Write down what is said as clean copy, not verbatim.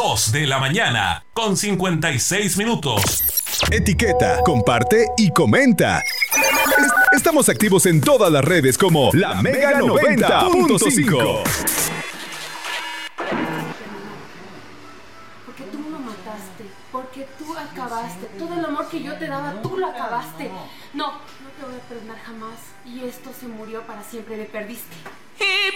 2 de la mañana, con 56 minutos. Etiqueta, comparte y comenta. Estamos activos en todas las redes como La Mega 90.5. Porque tú lo mataste, porque tú acabaste. Todo el amor que yo te daba, tú lo acabaste. No te voy a perdonar jamás. Y esto se murió para siempre, me perdiste.